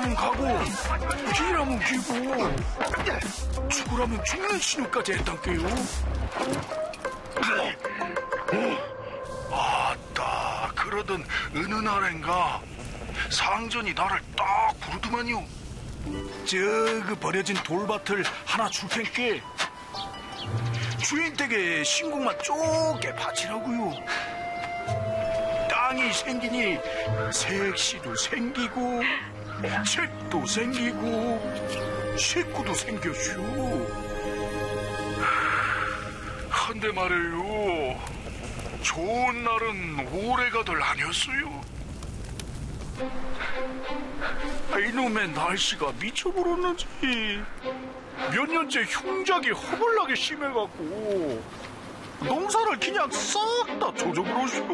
가라면 가고 기라면 기고 죽으라면 죽는 신용까지 했단께요. 아따, 그러던 어느 날엔가 상전이 나를 딱 부르더만요. 그 버려진 돌밭을 하나 줄 텐께 주인 댁에 신곡만 쪼개 바치라고요. 땅이 생기니 색시도 생기고 책도 생기고 식구도 생겼슈. 한데 말이에요, 좋은 날은 올해가들 아니었어요. 이놈의 날씨가 미쳐버렸는지 몇 년째 흉작이 허벌나게 심해갖고 농사를 그냥 싹 다 조져버렸슈.